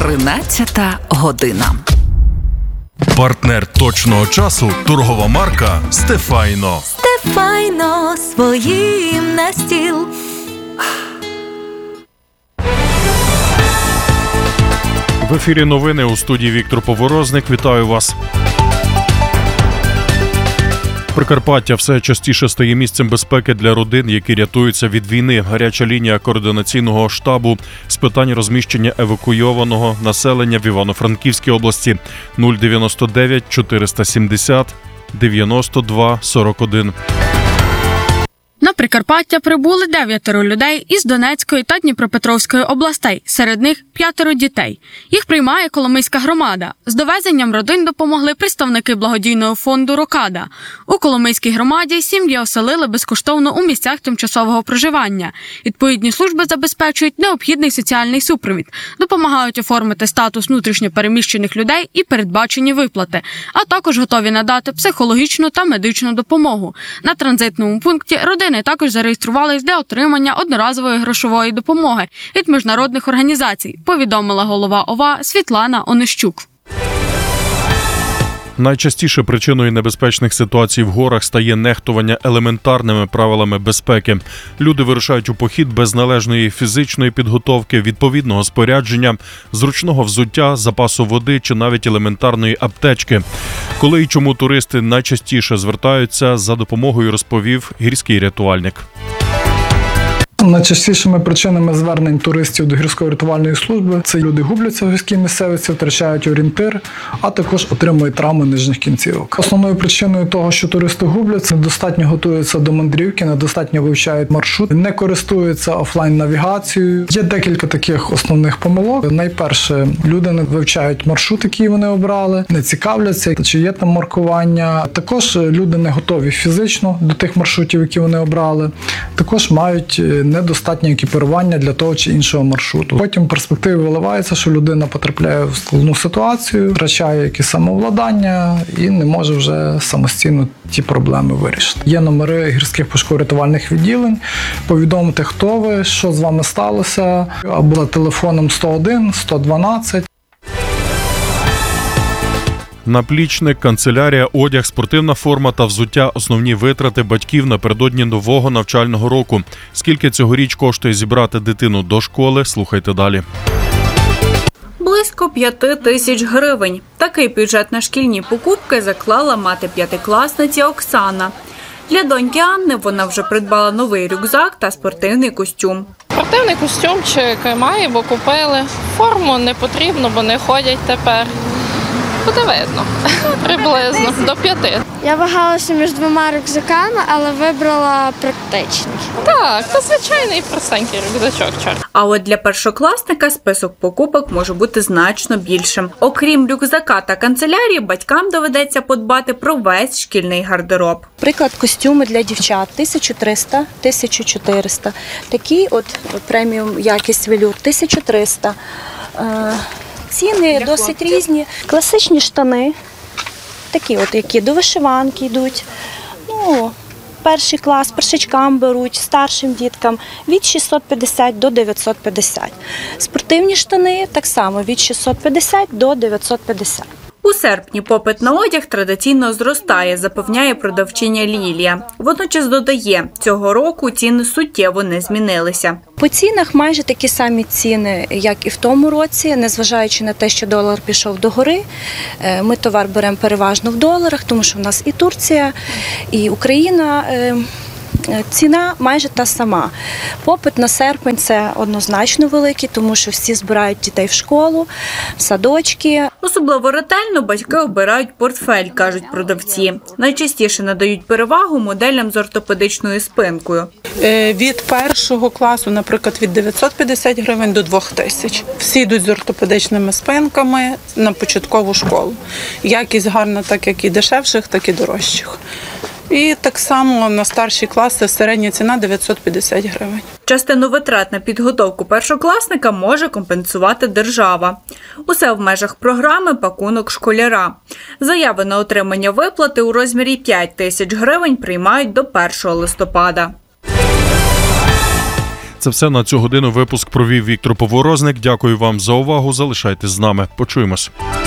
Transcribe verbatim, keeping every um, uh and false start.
тринадцята година. Партнер точного часу – торгова марка «Стефайно». Стефайно своїм на стіл. В ефірі новини, у студії Віктор Поворозник. Вітаю вас. Прикарпаття все частіше стає місцем безпеки для родин, які рятуються від війни. Гаряча лінія координаційного штабу з питань розміщення евакуйованого населення в Івано-Франківській області нуль дев'яносто дев'ять чотириста сімдесят дев'яносто два сорок один. На Прикарпаття прибули дев'ятеро людей із Донецької та Дніпропетровської областей, серед них п'ятеро дітей. Їх приймає Коломийська громада. З довезенням родин допомогли представники благодійного фонду «Рокада». У Коломийській громаді сім'ї оселили безкоштовно у місцях тимчасового проживання. Відповідні служби забезпечують необхідний соціальний супровід, допомагають оформити статус внутрішньо переміщених людей і передбачені виплати, а також готові надати психологічну та медичну допомогу. На транзитному пункті родини також зареєструвались для отримання одноразової грошової допомоги від міжнародних організацій, повідомила голова ОВА Світлана Онищук. Найчастіше причиною небезпечних ситуацій в горах стає нехтування елементарними правилами безпеки. Люди вирушають у похід без належної фізичної підготовки, відповідного спорядження, зручного взуття, запасу води чи навіть елементарної аптечки. Коли і чому туристи найчастіше звертаються за допомогою, розповів гірський рятувальник. Найчастішими причинами звернень туристів до гірської рятувальної служби – це люди губляться в гірській місцевості, втрачають орієнтир, а також отримують травми нижніх кінцівок. Основною причиною того, що туристи губляться, недостатньо готуються до мандрівки, недостатньо вивчають маршрут, не користуються офлайн-навігацією. Є декілька таких основних помилок. Найперше, люди не вивчають маршрут, який вони обрали, не цікавляться, чи є там маркування. Також люди не готові фізично до тих маршрутів, які вони обрали. Також мають недостатнє екіпірування для того чи іншого маршруту. Потім в перспективі виливається, що людина потрапляє в складну ситуацію, втрачає якесь самовладання і не може вже самостійно ті проблеми вирішити. Є номери гірських пошуково-рятувальних відділень, повідомити, хто ви, що з вами сталося, або телефоном сто один, сто дванадцять. Наплічник, канцелярія, одяг, спортивна форма та взуття – основні витрати батьків напередодні нового навчального року. Скільки цьогоріч коштує зібрати дитину до школи, слухайте далі. Близько п'яти тисяч гривень. Такий бюджет на шкільні покупки заклала мати п'ятикласниці Оксана. Для доньки Анни вона вже придбала новий рюкзак та спортивний костюм. Спортивний костюмчик має, бо купили. Форму не потрібно, бо не ходять тепер. Буде видно. Приблизно. До п'яти. Я вагалася між двома рюкзаками, але вибрала практичний. Так, то звичайний простенький рюкзачок. А от для першокласника список покупок може бути значно більшим. Окрім рюкзака та канцелярії, батькам доведеться подбати про весь шкільний гардероб. Приклад, костюми для дівчат тисяча триста - тисяча чотириста. Такий от преміум якість велюр тисяча триста. Ціни досить різні. Класичні штани, такі от, які до вишиванки йдуть. Ну, перший клас, першачкам беруть, старшим діткам від шістсот п'ятдесят до дев'ятсот п'ятдесят. Спортивні штани так само від шістсот п'ятдесят до дев'ятсот п'ятдесят. У серпні попит на одяг традиційно зростає, запевняє продавчиня Лілія. Водночас додає, цього року ціни суттєво не змінилися. По цінах майже такі самі ціни, як і в тому році, незважаючи на те, що долар пішов догори. Ми товар беремо переважно в доларах, тому що в нас і Турція, і Україна. Ціна майже та сама. Попит на серпень – це однозначно великий, тому що всі збирають дітей в школу, в садочки. Особливо ретельно батьки обирають портфель, кажуть продавці. Найчастіше надають перевагу моделям з ортопедичною спинкою. Від першого класу, наприклад, від дев'ятсот п'ятдесят гривень до двох тисяч. Всі йдуть з ортопедичними спинками на початкову школу. Якість гарна, так як і дешевших, так і дорожчих. І так само на старші класи середня ціна дев'ятсот п'ятдесят гривень. Частину витрат на підготовку першокласника може компенсувати держава. Усе в межах програми «Пакунок школяра». Заяви на отримання виплати у розмірі п'ять тисяч гривень приймають до першого листопада. Це все на цю годину. Випуск провів Віктор Поворозник. Дякую вам за увагу. Залишайтесь з нами. Почуємось.